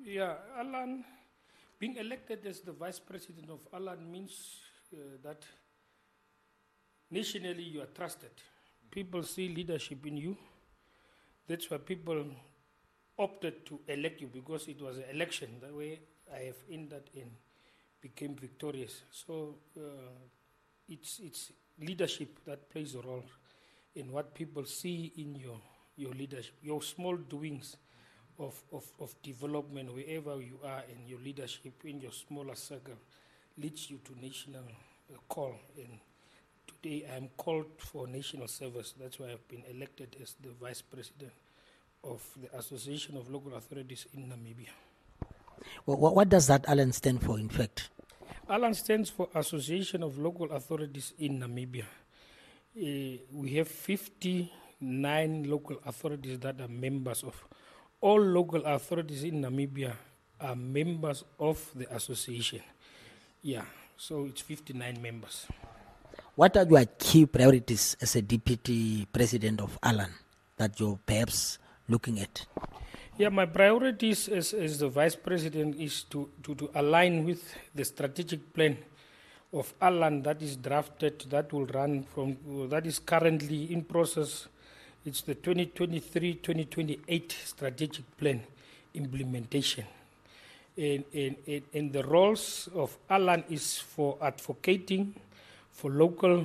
Yeah, Alan, being elected as the vice president of Alan means that nationally you are trusted. People see leadership in you. That's why people opted to elect you, because it was an election. That way I have ended and became victorious. So it's leadership that plays a role in what people see in your leadership, your small doings of development wherever you are, and your leadership in your smaller circle leads you to national call. And today I am called for national service. That's why I've been elected as the vice president of the Association of Local Authorities in Namibia. What does that Alan stand for, in fact? Alan stands for Association of Local Authorities in Namibia. We have 59 local authorities that are members of. All local authorities in Namibia are members of the association. Yeah, so it's 59 members. What are your key priorities as a deputy president of Alan that you're perhaps looking at? Yeah, my priorities as the vice president is to align with the strategic plan of Alan that is drafted, that will run from, that is currently in process. It's the 2023-2028 strategic plan implementation. And the roles of Alan is for advocating for local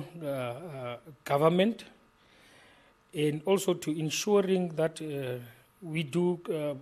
government, and also to ensuring that we do